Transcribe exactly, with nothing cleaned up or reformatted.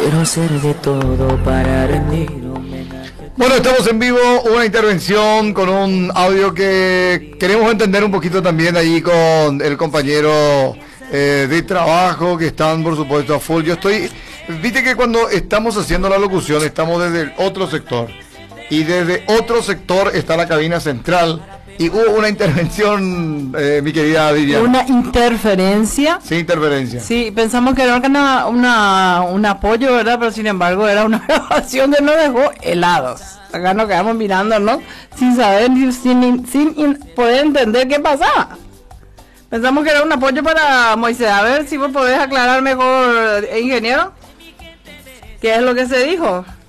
Quiero hacer de todo para rendir homenaje. Bueno, estamos en vivo, una intervención con un audio que queremos entender un poquito también ahí con el compañero eh, de trabajo que están por supuesto a full. Yo estoy, viste que cuando estamos haciendo la locución estamos desde el otro sector y desde otro sector está la cabina central y hubo una intervención, eh, mi querida Viviana. Una interferencia. Sí, interferencia. Sí, pensamos que era una, una, un apoyo, ¿verdad? Pero sin embargo era una grabación que nos dejó helados. Acá nos quedamos mirando, ¿no? Sin saber, sin, sin poder entender qué pasaba. Pensamos que era un apoyo para Moisés. A ver si vos podés aclarar mejor, ingeniero, ¿qué es lo que se dijo?